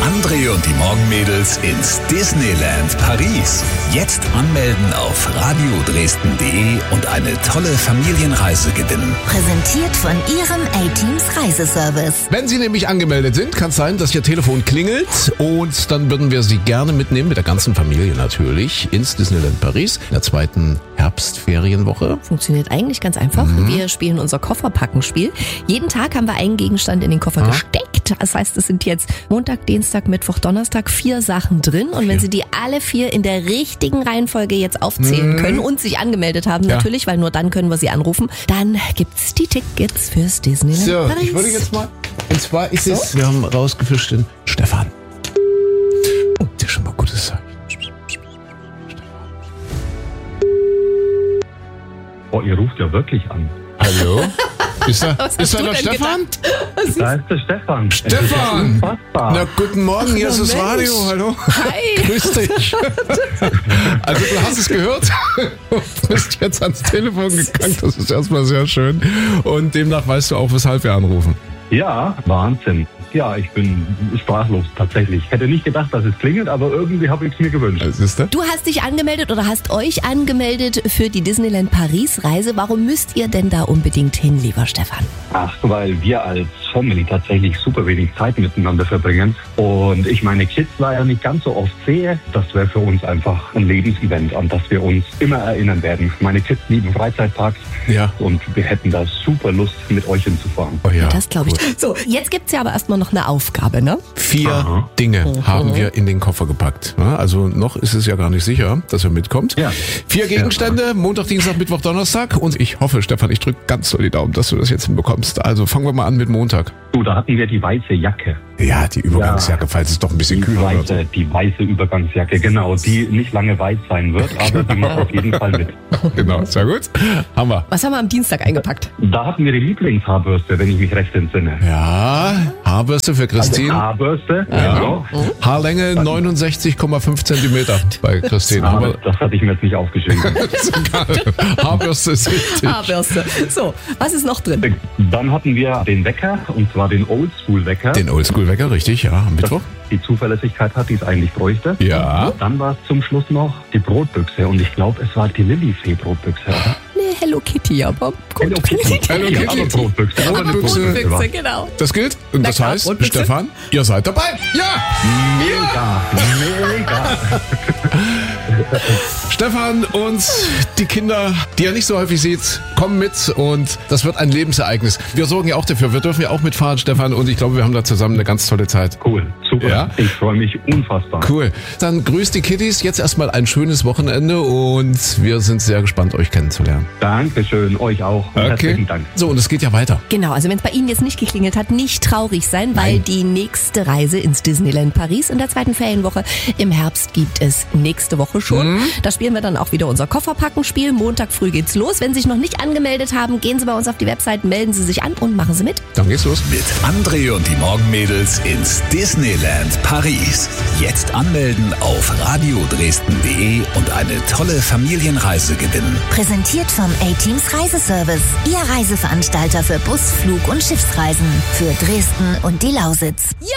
André und die Morgenmädels ins Disneyland Paris. Jetzt anmelden auf radiodresden.de und eine tolle Familienreise gewinnen. Präsentiert von Ihrem A-Teams Reiseservice. Wenn Sie nämlich angemeldet sind, kann es sein, dass Ihr Telefon klingelt und dann würden wir Sie gerne mitnehmen, mit der ganzen Familie natürlich, ins Disneyland Paris in der zweiten Herbstferienwoche. Funktioniert eigentlich ganz einfach. Wir spielen unser Kofferpackenspiel. Jeden Tag haben wir einen Gegenstand in den Koffer gesteckt. Das heißt, es sind jetzt Montag, Dienstag, Mittwoch, Donnerstag 4 Sachen drin. Und wenn Sie die alle 4 in der richtigen Reihenfolge jetzt aufzählen können und sich angemeldet haben natürlich, weil nur dann können wir Sie anrufen, dann gibt's die Tickets fürs Disneyland So, Paris. ich würde jetzt mal, und zwar ist es, wir haben rausgefischt den Stefan. Oh, der ist schon mal gutes Zeichen. Oh, ihr ruft ja wirklich an. Hallo? Ist da Was der hast du denn Stefan? Da ist der Stefan. Stefan! Unfassbar. Na, guten Morgen, hier ist das Mensch. Radio, hallo. Hi! Grüß dich. Also du hast es gehört und bist jetzt ans Telefon gegangen, das ist erstmal sehr schön. Und demnach weißt du auch, weshalb wir anrufen. Ja, Wahnsinn. Ja, ich bin sprachlos tatsächlich. Hätte nicht gedacht, dass es klingelt, aber irgendwie habe ich es mir gewünscht. Siehst du? Du hast dich angemeldet oder hast euch angemeldet für die Disneyland Paris Reise. Warum müsst ihr denn da unbedingt hin, lieber Stefan? Ach, weil wir als Family tatsächlich super wenig Zeit miteinander verbringen. Und ich meine Kids leider nicht ganz so oft sehe. Das wäre für uns einfach ein Lebensevent, an das wir uns immer erinnern werden. Meine Kids lieben Freizeitparks. Ja. Und wir hätten da super Lust, mit euch hinzufahren. Oh ja. Das glaube ich. So, jetzt gibt's ja aber erstmal noch eine Aufgabe, ne? 4 Dinge haben wir in den Koffer gepackt. Ja, also noch ist es ja gar nicht sicher, dass er mitkommt. Ja. 4 Gegenstände, Montag, Dienstag, Mittwoch, Donnerstag. Und ich hoffe, Stefan, ich drücke ganz so die Daumen, dass du das jetzt hinbekommst. Also fangen wir mal an mit Montag. Du, da hatten wir die weiße Jacke. Ja, die Übergangsjacke, falls es doch ein bisschen kühler wird. Die weiße Übergangsjacke, genau, die nicht lange weiß sein wird, aber die macht auf jeden Fall mit. Genau, sehr gut. Haben wir. Was haben wir am Dienstag eingepackt? Da hatten wir die Lieblingshaarbürste, wenn ich mich recht entsinne. Ja, Haarbürste für Christine. Haarbürste, genau. Haarlänge 69,5 Zentimeter bei Christine. Aber das hatte ich mir jetzt nicht aufgeschrieben. Haarbürste ist richtig. Haarbürste. So, was ist noch drin? Dann hatten wir den Wecker, und zwar den Oldschool-Wecker. Den Oldschool-Wecker, richtig, ja, am Mittwoch. Die Zuverlässigkeit hat, die es eigentlich bräuchte. Ja. Dann war es zum Schluss noch die Brotbüchse, und ich glaube, es war die Lilifee-Brotbüchse, oder? Nee, Hello Kitty, aber gut. Hello Kitty. Hello Ja, Kitty. aber Brotbüchse. Aber eine Brotbüchse. war. genau. Das gilt. Und das Na klar, heißt, Brotbüchse. Stefan, ihr seid dabei. Ja! Mega. Stefan und die Kinder, die er nicht so häufig sieht, kommen mit und das wird ein Lebensereignis. Wir sorgen ja auch dafür. Wir dürfen ja auch mitfahren, Stefan, und ich glaube, wir haben da zusammen eine ganz tolle Zeit. Cool, super. Ja. Ich freue mich unfassbar. Cool. Dann grüßt die Kiddies. Jetzt erstmal ein schönes Wochenende und wir sind sehr gespannt, euch kennenzulernen. Dankeschön, euch auch. Herzlichen Dank. So, und es geht ja weiter. Genau, also wenn es bei Ihnen jetzt nicht geklingelt hat, nicht traurig sein, weil die nächste Reise ins Disneyland Paris in der zweiten Ferienwoche im Herbst gibt es nächste Woche schon. Da spielen wir dann auch wieder unser Kofferpackenspiel. Montag früh geht's los. Wenn Sie sich noch nicht angemeldet haben, gehen Sie bei uns auf die Website, melden Sie sich an und machen Sie mit. Dann geht's los. Mit André und die Morgenmädels ins Disneyland Paris. Jetzt anmelden auf radiodresden.de und eine tolle Familienreise gewinnen. Präsentiert vom A-Teams Reiseservice. Ihr Reiseveranstalter für Bus-, Flug- und Schiffsreisen. Für Dresden und die Lausitz.